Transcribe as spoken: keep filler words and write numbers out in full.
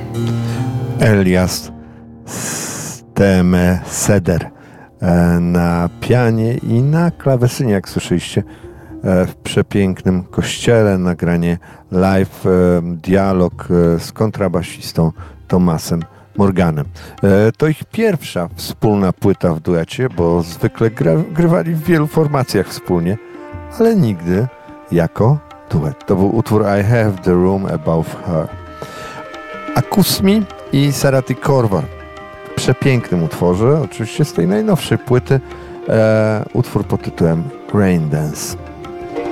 Elias Steme Seder na pianie i na klawesynie, jak słyszeliście, w przepięknym kościele, nagranie live, dialog z kontrabasistą Tomasem Morganem. To ich pierwsza wspólna płyta w duecie, bo zwykle gra, grywali w wielu formacjach wspólnie, ale nigdy jako duet. To był utwór I Have the Room Above Her. Akusmi i Sarati Korvar w przepięknym utworze, oczywiście z tej najnowszej płyty, e, utwór pod tytułem Rain Dance.